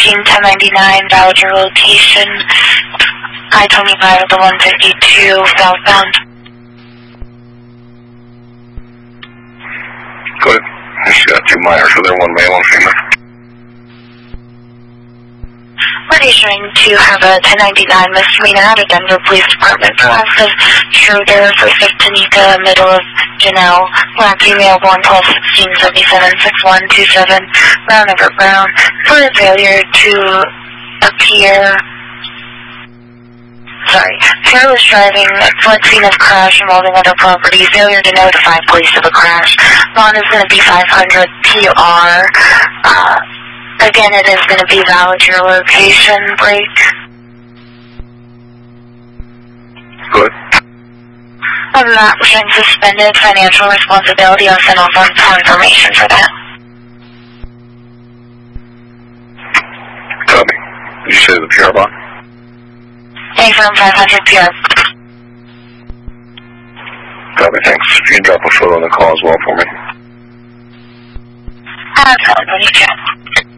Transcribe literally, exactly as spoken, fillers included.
thirteen ten ninety-nine, valid your location. I twenty-five of the one fifty-two southbound. Good. She's got two minors with her, one male, one female. We're issuing to have a ten ninety-nine misdemeanor out of Denver Police Department for arrest of Schroeder, first of Tanika, middle of Janelle, black female, born twelve sixteen seventy-seven, six one two seven, Brown over Brown, for failure to appear, sorry, careless driving, flood scene of crash involving other property, failure to notify police of a crash. Bond is going to be five hundred P R. Uh, Again, it is going to be valid your location break. Good. Other than that, we're showing suspended financial responsibility. I'll send off on confirmation for that. Copy. Did you say the P R bond? A firm five hundred P R. Copy, thanks. If you can drop a photo on the call as well for me. Absolutely, check.